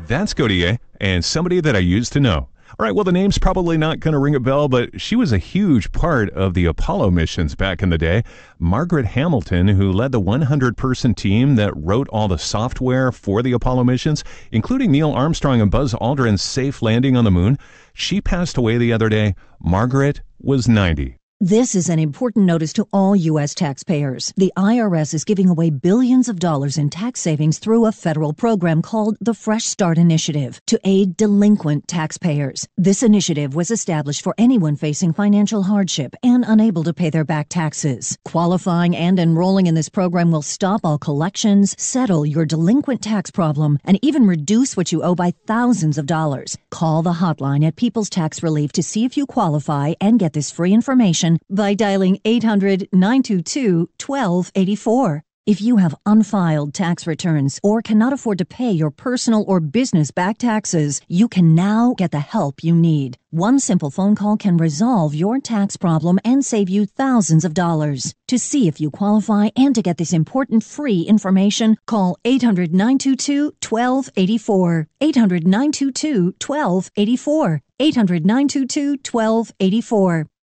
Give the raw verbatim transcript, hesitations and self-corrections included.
That's Godier, and somebody that I used to know. All right, well, the name's probably not going to ring a bell, but she was a huge part of the Apollo missions back in the day. Margaret Hamilton, who led the one hundred person team that wrote all the software for the Apollo missions, including Neil Armstrong and Buzz Aldrin's safe landing on the moon, she passed away the other day. Margaret was ninety. This is an important notice to all U S taxpayers. The I R S is giving away billions of dollars in tax savings through a federal program called the Fresh Start Initiative to aid delinquent taxpayers. This initiative was established for anyone facing financial hardship and unable to pay their back taxes. Qualifying and enrolling in this program will stop all collections, settle your delinquent tax problem, and even reduce what you owe by thousands of dollars. Call the hotline at People's Tax Relief to see if you qualify and get this free information by dialing eight hundred, nine two two, one two eight four. If you have unfiled tax returns or cannot afford to pay your personal or business back taxes, you can now get the help you need. One simple phone call can resolve your tax problem and save you thousands of dollars. To see if you qualify and to get this important free information, call eight hundred, nine two two, one two eight four. eight hundred, nine two two, one two eight four. eight hundred, nine two two, one two eight four.